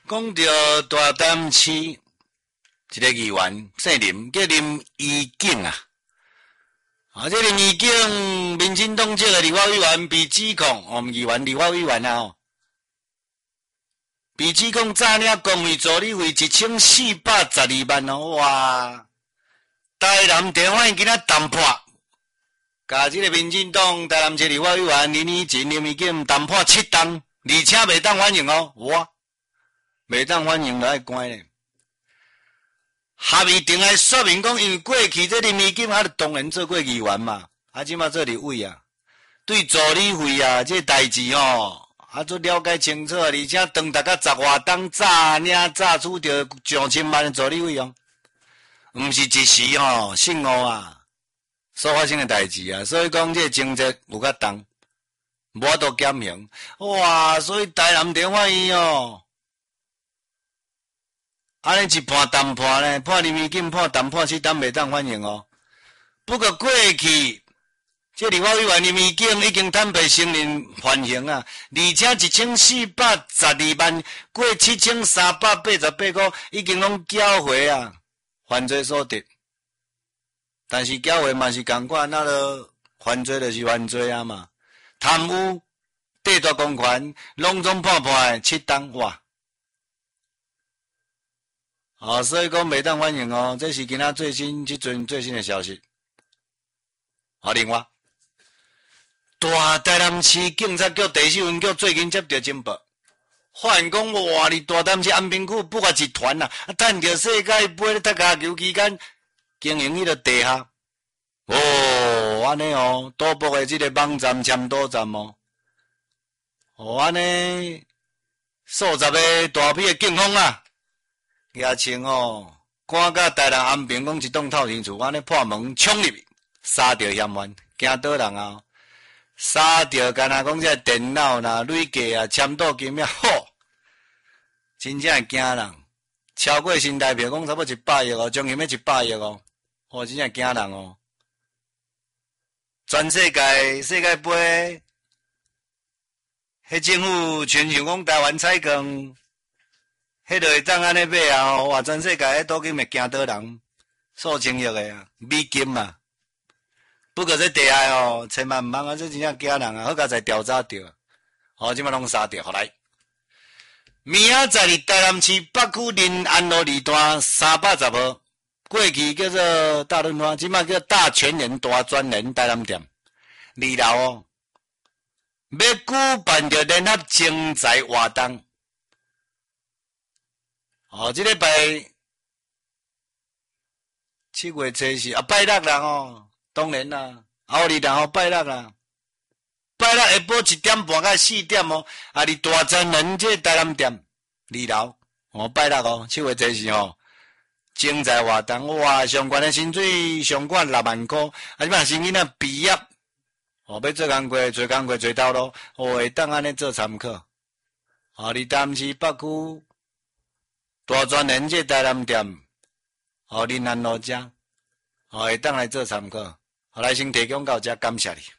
讲到大潭市一个议员姓林，叫林义景啊。这林义景，民进党这个立法委员被指控，议员立法委员啊，被指控诈领公费助理费1412万哦，哇！台南地方今仔谈破，甲这个民进党台南市立法委员林义景林义景谈破7档，而且袂当反映哦，哇！袂当反映就爱关咧。合议定来说明讲，因为过去这林义景当然做过议员嘛，即马做立委啊，对助理费啊这代志做了解清楚，而且当大家10外档诈取着上千万的助理费哦，毋是一时信误啊所发生的代志啊，所以讲这情节有较重，无法度减刑，哇！所以台南地法院安尼一判单判呢，判林义景判单判7档袂当反映哦。不过过去这立法委员林义景已经坦白承认犯刑啊，而且1412万过7388块已经拢缴回啊，犯罪所得。但是缴回嘛是同款，那个犯罪就是犯罪啊嘛，贪污、剥夺公权，拢总判的7档哇！所以讲袂当反映哦，这是今仔最新的消息。另外，大台南市警察局第4分局最近接到情报，发现讲哇，伫大台南市安平区不法集团啊，趁着世界杯咧踢脚球期间经营迄个地下，安尼赌博的这个网站签赌站安尼数十个大批的警方啊！也称赶到台南安平讲一栋透天厝，安尼破门冲入去，杀着嫌犯，惊倒人啊！杀着干那讲这电脑啦、累计啊、签赌金啊，真正会惊人，超过新台币讲差不多100亿哦，将近要100亿哦，真正惊人哦！全世界杯，迄政府全想讲台湾彩光。迄就会当安尼买啊！哇，全世界迄赌金会惊倒人，数千亿的啊，美金啊！不过这地下千万毋通这真正惊人啊！好佳在调查着，即摆拢杀掉，好来。明仔载伫台南市北区林安路2段310号，过去叫做大润发，即摆叫大全联大专联台南店2楼要举办着联合精彩活动。这礼拜7月14拜六啦当然啦，后日啦拜六啦，拜六下晡1点半到4点伫大专人这台南店2楼拜六7月14精彩活动哇，上悬的薪水上管6万块，即摆新囡仔毕业要做工课做头路会当安尼做参考伫台南市北区大专人这台南店，林安路遮，会当来做参考。来先提供到这，感谢你。